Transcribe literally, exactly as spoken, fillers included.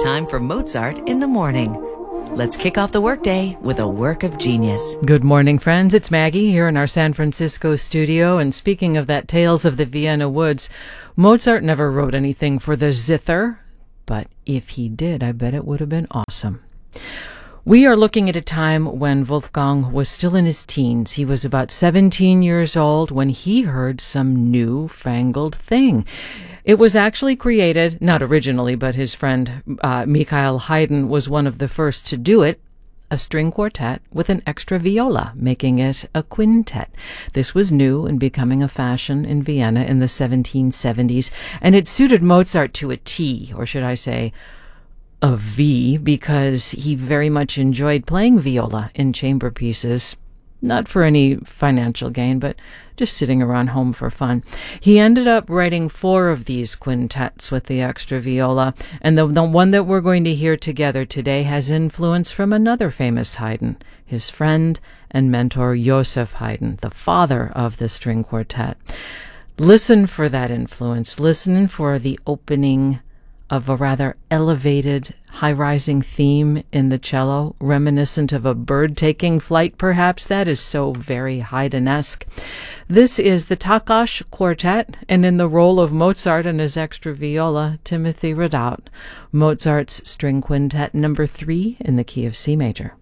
time for Mozart in the morning. Let's kick off the workday with a work of genius. Good morning, friends. It's Maggie here in our San Francisco studio. And speaking of that Tales of the Vienna Woods, Mozart never wrote anything for the zither, but if he did, I bet it would have been awesome. We are looking at a time when Wolfgang was still in his teens. He was about seventeen years old when he heard some new-fangled thing. It was actually created, not originally, but his friend uh, Michael Haydn was one of the first to do it, a string quartet with an extra viola, making it a quintet. This was new and becoming a fashion in Vienna in the seventeen seventies, and it suited Mozart to a T, or should I say, a V, because he very much enjoyed playing viola in chamber pieces, not for any financial gain, but just sitting around home for fun. He ended up writing four of these quintets with the extra viola, and the, the one that we're going to hear together today has influence from another famous Haydn, his friend and mentor Joseph Haydn, the father of the string quartet. Listen for that influence. Listen for the opening of a rather elevated, high-rising theme in the cello, reminiscent of a bird taking flight, perhaps. That is so very Haydn-esque. This is the Takács Quartet, and in the role of Mozart and his extra viola, Timothy Ridout, Mozart's String Quintet number three in the key of C major.